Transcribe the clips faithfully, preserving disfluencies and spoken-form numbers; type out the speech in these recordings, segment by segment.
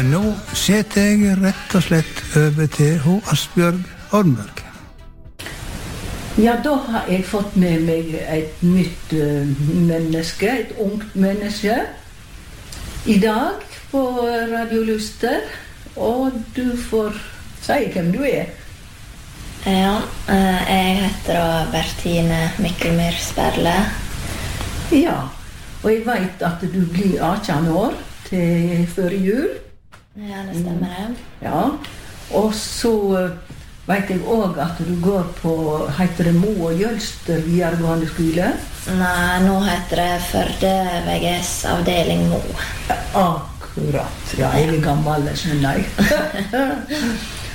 Og nå setter jeg rett og slett over til H. Asbjørg Ormberg. Ja, da har jeg fått med meg et nytt uh, menneske, et ungt menneske, i dag på Radio Luster, og du får si hvem du er. Ja, jeg heter Bertine Mikkelmyr Sperle. Ja, og jeg vet at du blir atten år til før jul. Ja, det stemmer det. Ja, og så vet jeg også at du går på, heter det Mo og Jølster videregående skole? Nei, nå heter det Førde V G S avdeling Mo. Ja, akkurat. Ja, jeg er gammel, skjønner jeg.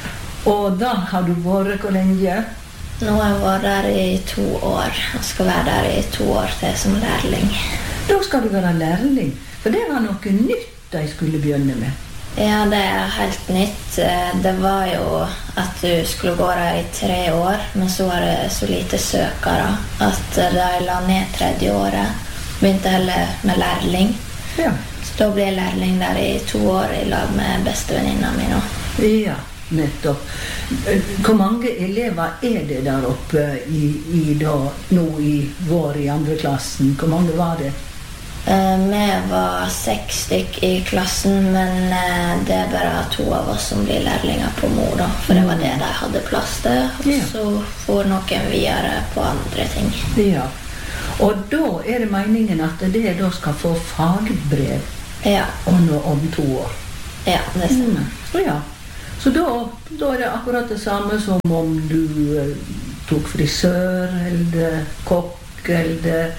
Og da har du vært hvor lenge? Nå har jeg vært der i to år. Jeg skal være der i to år til som lærling. Da skal du være lærling, for det var noe nytt de skulle begynne med. Ja, det er helt nytt. Det var jo at du skulle gå der i tre år, men så var det så lite søkere at de la ned tredje året. Begynte heller med lærling. Ja. Så da ble jeg lærling der i to år i lag med bestevenninna mi nå. Ja. Nettopp. Hvor mange elever er det der oppe i, i da, nå i vår i andre klassen? Hvor mange var det? Uh, vi var seks stykk i klassen, men uh, det er bare to av oss som blir lærlinger på Mo da, for det var det de hadde plass til, og ja. Så får noen videre på andre ting. Ja, og da er det meningen at det da skal få fagbrev ja. om, om to år. Ja, det stemmer. Mm. Ja. Så da, da er det akkurat det samme som om du eh, tok frisør, eller kokk, eller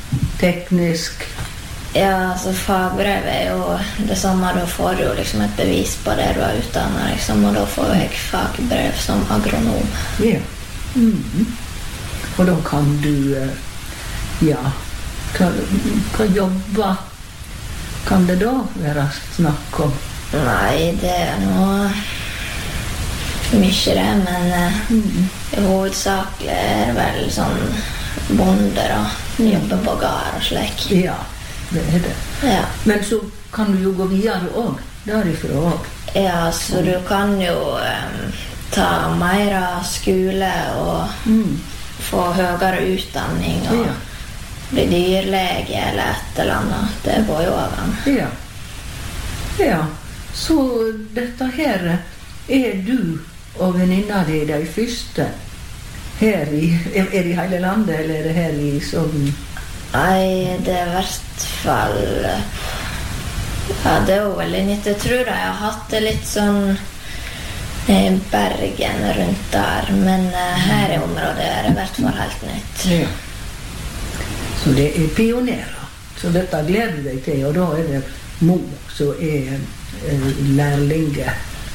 teknisk. Ja, altså fagbrev er jo det samme. Da får du jo liksom et bevis på det du er utdannet, liksom, og da får jeg fagbrev som agronom. Ja. Mm-hmm. Og da kan du, eh, ja, hva, hva jobber kan det da være snakk om? Nei, det er noe mye det, men mm. i hovedsakelig er det vel sånn bonder og jobber på gard og slik. Ja, det er det. Ja. Men så kan du jo gå videre også, derifra også. Ja, så du kan jo um, ta mer av skole og mm. få høyere utdanning og ja. Bli dyrlege eller et eller annet. Det går jo av den. Ja. Ja, så dette her er du og venninna di de første her i, er det i hele landet, eller er det her i Sogn? Nei, det er i hvert fall ja, det er jo veldig nytt. Jeg tror jeg har hatt det litt sånn i Bergen rundt der, men uh, her i området er det i hvert fall helt nytt. Ja. Så det er pionerer. Så dette gleder deg til, og da er det Mo som er uh, lærlinge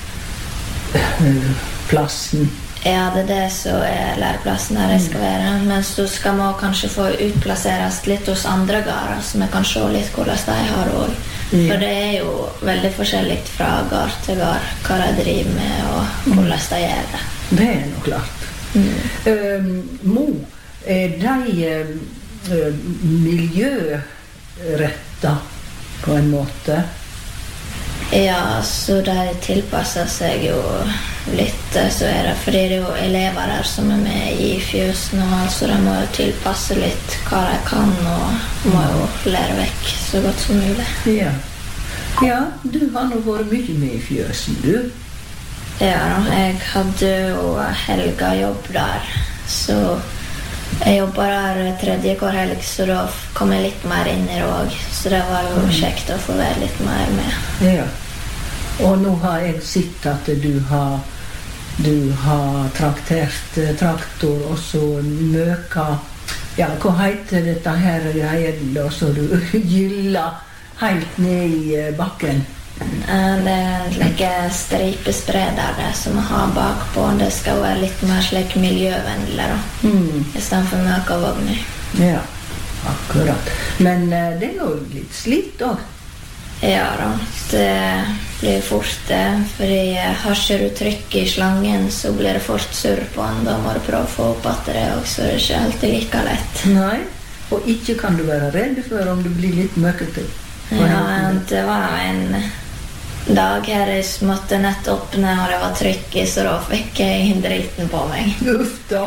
plassen. Ja, det er det som er læreplassen der jeg skal være. Men så skal man kanskje få utplasseres litt hos andre gårder, så vi kan se litt hvordan de har det også. Ja. For det er jo veldig forskjellig fra gård til gård, hva de driver med og hvordan de gjør det. Det er nok klart. Mm. Uh, Mo, er de uh, miljøretta på en måte? Ja, så de tilpasser seg jo litt, så er det, fordi det er jo elever der som er med i fjøsen, og så de må jo tilpasse litt hva de kan, og må jo lære vekk så godt som mulig. Ja, ja du har nå vært mye med i fjøsen, du? Ja, jeg hadde jo helga jobb der, så jeg jobbet der tredje hver helg, så da kom jeg litt mer inn i det også, så det var jo kjekt å få være litt mer med. Ja. Og nå har jeg sett at du har, du har traktert traktor og så møka. Ja, hva heter dette her greien da, så du gyller helt ned i bakken? Det er en like stripespreder det som vi har bakpå. Det skal være litt mer slik miljøvennlig da, mm. i stedet for møkavogner. Ja, akkurat. Men uh, det er jo litt slitt også. Ja da, det blir fort det, fordi har ikke du trykk i slangen, så blir det fort surr på den. Da må du prøve å få opp at det også, det er ikke alltid like lett. Nei, og ikke kan du være redd for om du blir litt møkkete. Ja, det var en dag her jeg måtte nett åpne, og det var trykk i, så da fikk jeg driten på meg. Uff da.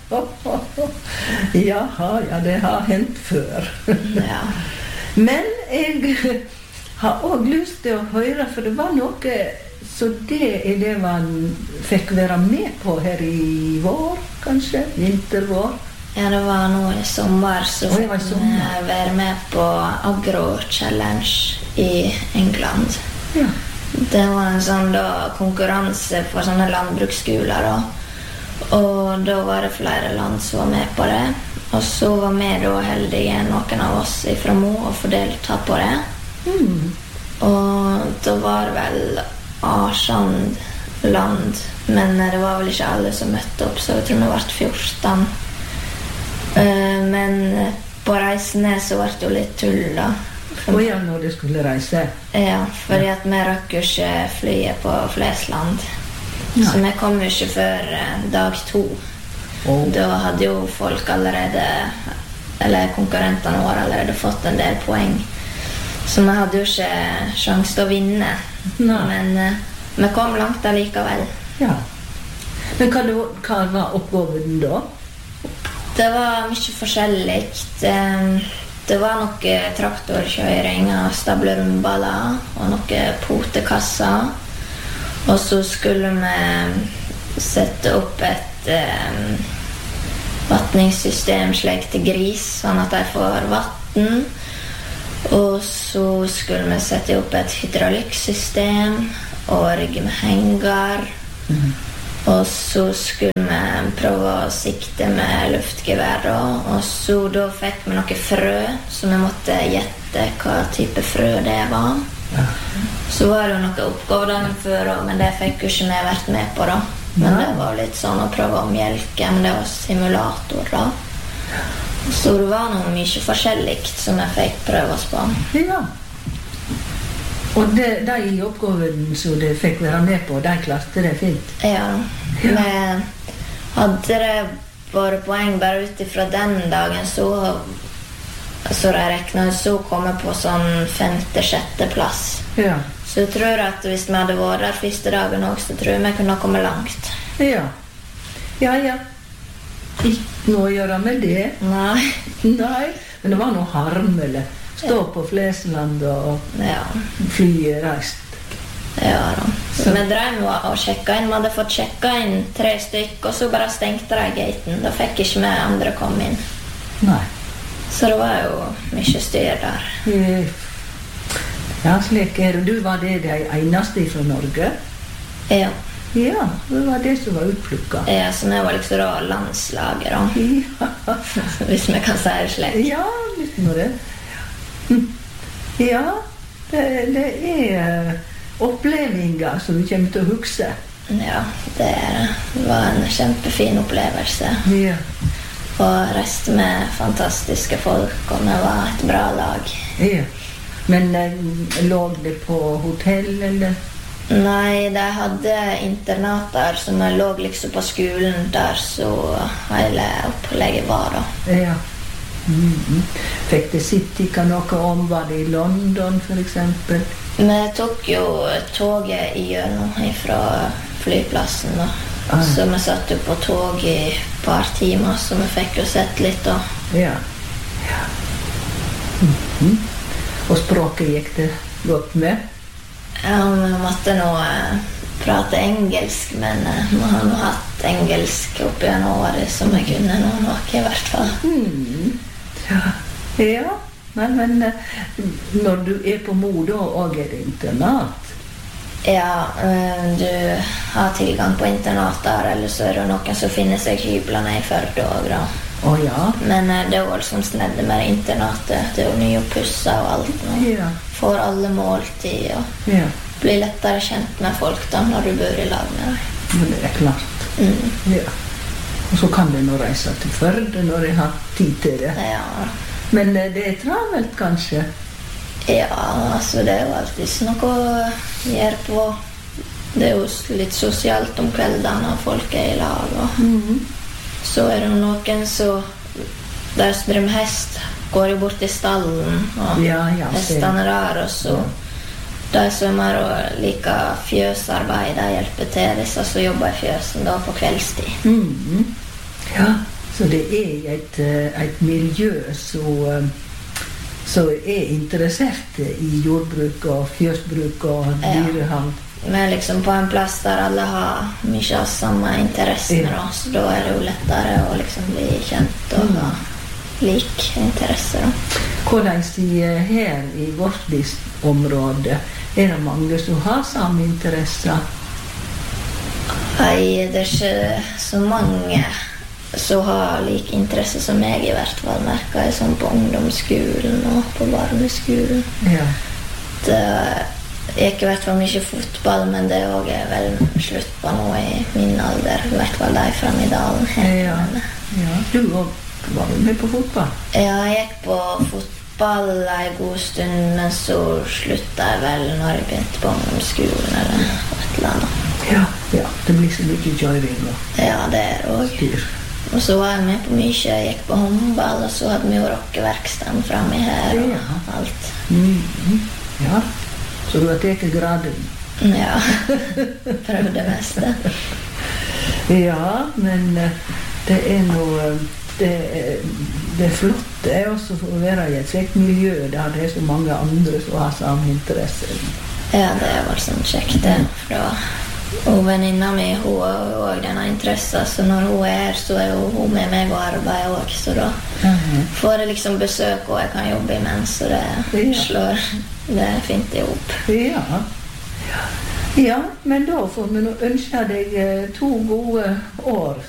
Jaha, ja, det har hendt før. Ja. Men jeg har også lyst til å høre, for det var noe, så det er det man fikk være med på her i vår, kanskje? Vintervår? Ja, det var nå i sommer, så Oi, det var i fikk sommer. jeg være med på Agro Challenge i England. Ja. Det var en sånn da, konkurranse for sånne landbruksskoler, da. Og da var det flere land som var med på det. Og så var vi da heldige, noen av oss fra Mo, og få delta på det. Mm. Og da var det vel Arsand land, men det var vel ikke alle som møtte opp, så jeg tror det ble fjorten. Uh, men på reisen ned så ble det jo litt tull, da. Og ja, når du skulle reise. Ja, fordi at vi rakk jo ikke flyet på Flesland. Nei. Så vi kom jo ikke før uh, dag to. Oh. Da hadde jo folk allerede, eller konkurrentene våre allerede fått en del poeng. Så vi hadde jo ikke sjans til å vinne. Nei. Men uh, vi kom langt allikevel. Ja. Men hva, det, hva var oppgaven da? Det var mye forskjellig. Det, det var noe traktorkjøring av stablerumballer og noe potekasser. Og så skulle vi sette opp et um, vattningssystem slik til gris, sånn at de får vatten. Og så skulle vi sette opp et hydraulikksystem og rigge med henger. Mm. Og så skulle vi prøve å sikte med luftgevær, og så da fikk vi noe frø, så vi måtte gjette hva type frø det var. Ja. Så var det jo noe oppgave dagen før, men det fikk jo ikke vi vært med på da. Men ja. Det var litt sånn å prøve å mjelke, men det var simulator da. Så det var noe mye forskjellig som jeg fikk prøve oss på. Ja. Og de, de oppgaven som de fikk være med på, de klarte det fint? Ja, ja. Men hadde det vært poeng bare ut ifra den dagen, så, så jeg reknet, så kom jeg på sånn femte-sjette plass. Ja. Så jeg tror at hvis vi hadde vært der første dagen også, så tror jeg vi kunne komme langt. Ja. Ja, ja. Ikke noe å gjøre med det. Nei. Nei, men det var noe harmelig. Stå på Flesland og ja. Flyet reist. Ja da. Så vi drev og sjekka inn. Vi hadde fått sjekka inn tre stykk, og så bare stengte de gaten. Da fikk ikke vi andre komme inn. Nei. Så det var jo mye styr der. Ja, slik er det. Du var det de eneste fra Norge? Ja. Ja, det var det som var utplukket. Ja, så vi var liksom da landslaget da. Ja. Hvis vi kan si det slik. Ja, litt med det. Ja, det, det er opplevelser som du kommer til å huske. Ja, det er det. Det var en kjempefin opplevelse. Ja. Og reiste med fantastiske folk, og vi var et bra lag. Ja. Men lå det på hotell, eller? Nei, de hadde internater som lå liksom på skolen der, så hele opplegget var da. Ja. Mm-hmm. Fikk det sitte ikke noe om, var det i London for eksempel? Vi tok jo toget igjennom fra flyplassen da. Ah. Så vi satt jo på tog i et par timer, så vi fikk jo sett litt da. Ja. Ja. Mm-hmm. Og språket gikk det godt med? Ja, vi måtte nå eh, prate engelsk, men eh, vi har nå hatt engelsk opp gjennom året, som jeg kunne nå noe i hvert fall. Mm. Ja, ja. Nei, men når du er på Mo da, og er det internat? Ja, du har tilgang på internat der, eller så er det noen som finner seg hyblene i Førde også da. Å oh, ja? Men det er jo liksom snedde med internatet, det er jo nye pusser og alt nå. Ja. Får alle måltid, og ja. Blir lettere kjent med folk da, når du bor i lag med deg. Men det er klart. Mm. Ja. Og så kan du nå reise til Førde når jeg har tid til det. Ja. Men det er travelt, kanskje? Ja, altså det er jo alltid noe å gjøre på. Det er jo litt sosialt om kveldene, og folk er i lag. Og mm-hmm. så er det noen som der som driver med hest, går jo bort i stallen, og ja, ja, hestene der, og så de som er og liker fjøsarbeid, de hjelper til disse som jobber i fjøsen da på kveldstid. Mm. Ja, så det er et, et miljø som, som er interessert i jordbruk og fjøsbruk og dyrehold. Ja. Men liksom på en plass der alle har mye av samme interesser, ja. Så da er det jo lettere å liksom bli kjent og ha lik interesser. Hvordan sier her i vårt område, er det mange som har samme interesser? Nei, det er ikke så mange som har lik interesse som jeg i hvert fall merker jeg sånn på ungdomsskolen og på barneskolen. Ja. Det er ikke i hvert fall mye fotball, men det også er vel slutt på nå i min alder, i hvert fall de fra Midalen. Ja. Ja, du var vel med på fotball? Ja, jeg gikk på fotball en god stund, men så sluttet jeg vel når jeg begynte på ungdomsskolen eller et eller annet. Ja, ja, det blir så mye joyring og ja, det er det også. Styr. Og så var jeg med på mye, jeg gikk på håndball, og så hadde vi jo rockeverkstedet fremme her og ja. alt. Mm, ja, så du har teket graden? Ja, prøvde det meste. Ja, men det er noe, det, det er flott, det er også å være i et slikt miljø, der det er så mange andre som har samme interesse. Ja, det er vel sånn kjekt det, for da og venninna mi, hun har jo også denne interessen, så når hun er her, så er hun med meg og arbeider også, så da uh-huh. får jeg liksom besøk, og jeg kan jobbe imens, så det ja. slår det fint i hop. Ja. Ja, men da får vi nå ønske deg to gode år.